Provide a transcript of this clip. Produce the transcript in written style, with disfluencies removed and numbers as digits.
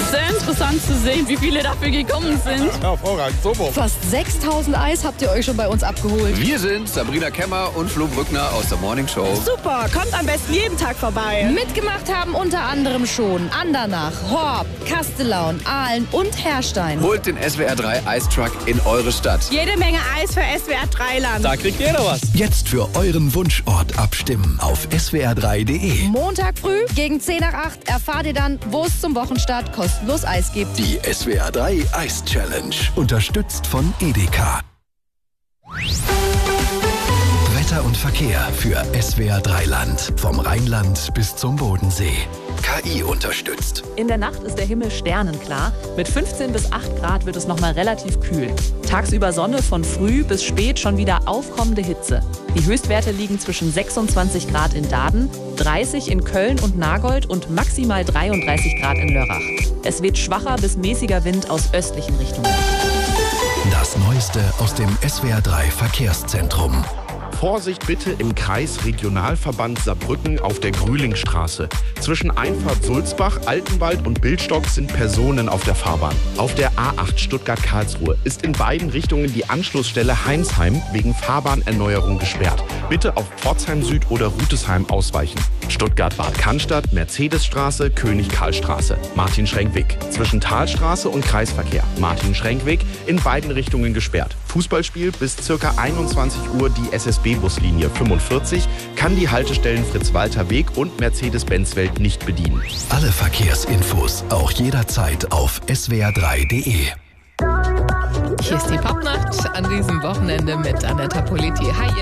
Sehr interessant zu sehen, wie viele dafür gekommen sind. Hervorragend, super. Fast 6000 Eis habt ihr euch schon bei uns abgeholt. Wir sind Sabrina Kemmer und Flo Brückner aus der Morning Show. Super, kommt am besten jeden Tag vorbei. Mitgemacht haben unter anderem schon Andernach, Horb, Kastellaun, Aalen und Herrstein. Holt den SWR 3 Eistruck in eure Stadt. Jede Menge Eis für SWR 3 Land. Da kriegt jeder was. Jetzt für euren Wunschort abstimmen auf swr3.de. Montag früh gegen 10 nach 8 erfahrt ihr dann, wo es zum Wochenstart kostenlos Eis gibt. Die SWR 3 Eis Challenge. Unterstützt von Edeka. Wetter und Verkehr für SWR 3 Land. Vom Rheinland bis zum Bodensee. KI unterstützt. In der Nacht ist der Himmel sternenklar. Mit 15 bis 8 Grad wird es nochmal relativ kühl. Tagsüber Sonne, von früh bis spät schon wieder aufkommende Hitze. Die Höchstwerte liegen zwischen 26 Grad in Daden, 30 in Köln und Nagold und maximal 33 Grad in Lörrach. Es weht schwacher bis mäßiger Wind aus östlichen Richtungen. Das Neueste aus dem SWR 3 Verkehrszentrum. Vorsicht bitte im Kreisregionalverband Saarbrücken auf der Grühlingstraße. Zwischen Einfahrt Sulzbach, Altenwald und Bildstock sind Personen auf der Fahrbahn. Auf der A8 Stuttgart-Karlsruhe ist in beiden Richtungen die Anschlussstelle Heinsheim wegen Fahrbahnerneuerung gesperrt. Bitte auf Pforzheim Süd oder Rütesheim ausweichen. Stuttgart-Bad Cannstatt, Mercedesstraße, König-Karl-Straße, Martin-Schrenk-Wick. Zwischen Talstraße und Kreisverkehr, Martin-Schrenk-Wick, in beiden Richtungen gesperrt. Fußballspiel bis ca. 21 Uhr die SSB-Buslinie 45 kann die Haltestellen Fritz-Walter-Weg und Mercedes-Benz-Welt nicht bedienen. Alle Verkehrsinfos auch jederzeit auf swr3.de. Hier ist die Popnacht an diesem Wochenende mit Anetta Politi. Hi.